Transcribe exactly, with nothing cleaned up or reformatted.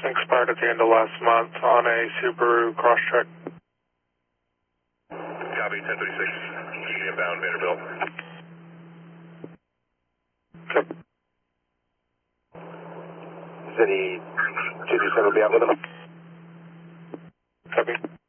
Expired at the end of last month on a Subaru Crosstrek. Copy, ten thirty-six, inbound Vanderbilt. Okay. City two two seven will be out with him. Copy.